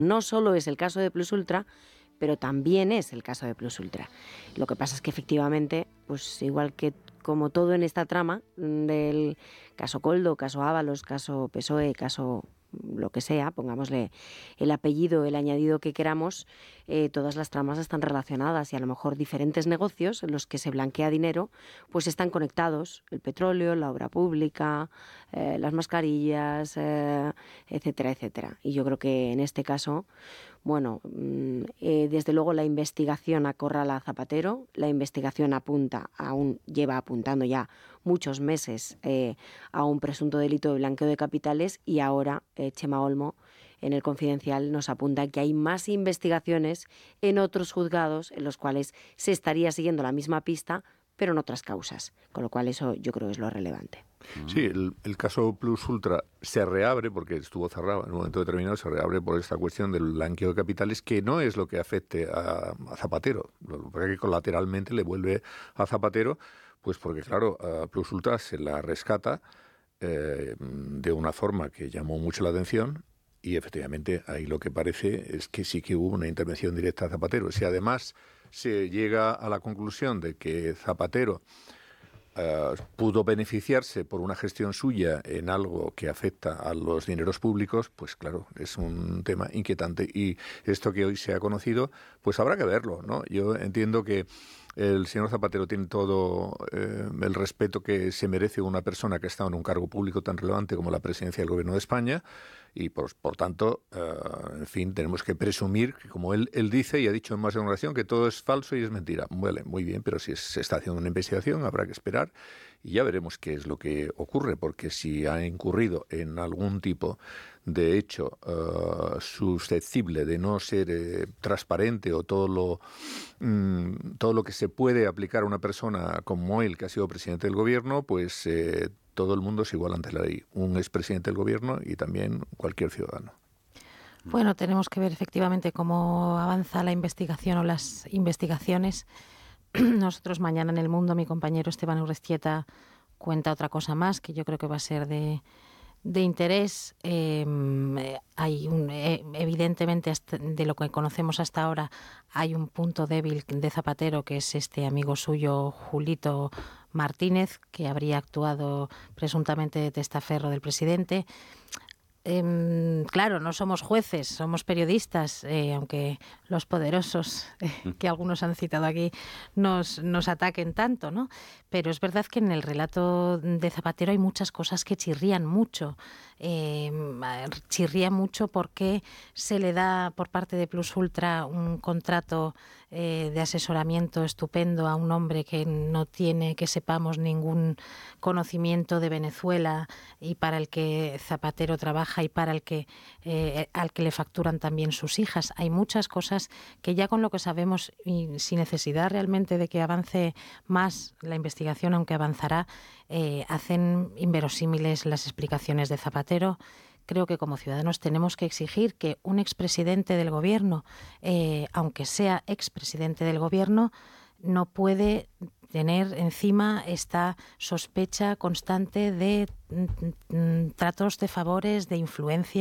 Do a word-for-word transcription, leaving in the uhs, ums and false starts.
No solo es el caso de Plus Ultra, pero también es el caso de Plus Ultra. Lo que pasa es que efectivamente, pues igual que como todo en esta trama del caso Koldo, caso Ábalos, caso P S O E, caso lo que sea, pongámosle el apellido, el añadido que queramos, eh, todas las tramas están relacionadas y a lo mejor diferentes negocios en los que se blanquea dinero, pues están conectados, el petróleo, la obra pública, eh, las mascarillas, eh, etcétera, etcétera. Y yo creo que en este caso, bueno, eh, desde luego la investigación acorrala a Zapatero, la investigación apunta, aún lleva apuntando ya muchos meses eh, a un presunto delito de blanqueo de capitales y ahora eh, Chema Olmo en el Confidencial nos apunta que hay más investigaciones en otros juzgados en los cuales se estaría siguiendo la misma pista pero en otras causas, con lo cual eso yo creo que es lo relevante. Sí, el, el caso Plus Ultra se reabre porque estuvo cerrado en un momento determinado, se reabre por esta cuestión del blanqueo de capitales, que no es lo que afecte a, a Zapatero, lo que colateralmente le vuelve a Zapatero, pues porque claro, a Plus Ultra se la rescata eh, de una forma que llamó mucho la atención y efectivamente ahí lo que parece es que sí que hubo una intervención directa a Zapatero. Si además se llega a la conclusión de que Zapatero Uh, pudo beneficiarse por una gestión suya en algo que afecta a los dineros públicos, pues claro, es un tema inquietante. Y esto que hoy se ha conocido, pues habrá que verlo, ¿no? Yo entiendo que el señor Zapatero tiene todo eh, el respeto que se merece una persona que ha estado en un cargo público tan relevante como la presidencia del Gobierno de España y, por, por tanto, uh, en fin, tenemos que presumir que, como él, él dice y ha dicho en más de una ocasión, que todo es falso y es mentira. Vale, muy bien, pero si se está haciendo una investigación habrá que esperar y ya veremos qué es lo que ocurre, porque si ha incurrido en algún tipo de hecho uh, susceptible de no ser eh, transparente o todo lo mm, todo lo que se puede aplicar a una persona como él, que ha sido presidente del gobierno, pues eh, todo el mundo es igual ante la ley, un expresidente del gobierno y también cualquier ciudadano. Bueno, tenemos que ver efectivamente cómo avanza la investigación o las investigaciones. Nosotros mañana en El Mundo, mi compañero Esteban Urreztieta cuenta otra cosa más que yo creo que va a ser de, de interés. Eh, hay un, eh, evidentemente, hasta, de lo que conocemos hasta ahora, hay un punto débil de Zapatero, que es este amigo suyo, Julito Martínez, que habría actuado presuntamente de testaferro del presidente. Eh, claro, no somos jueces, somos periodistas, eh, aunque los poderosos eh, que algunos han citado aquí nos, nos ataquen tanto, ¿no? Pero es verdad que en el relato de Zapatero hay muchas cosas que chirrían mucho. Eh, chirría mucho porque se le da por parte de Plus Ultra un contrato eh, de asesoramiento estupendo a un hombre que no tiene, que sepamos, ningún conocimiento de Venezuela y para el que Zapatero trabaja y para el que eh, al que le facturan también sus hijas. Hay muchas cosas que ya con lo que sabemos y sin necesidad realmente de que avance más la investigación, aunque avanzará, eh, hacen inverosímiles las explicaciones de Zapatero. Creo que como ciudadanos tenemos que exigir que un expresidente del gobierno, eh, aunque sea expresidente del gobierno, no puede tener encima esta sospecha constante de mm, mm, tratos de favores, de influencia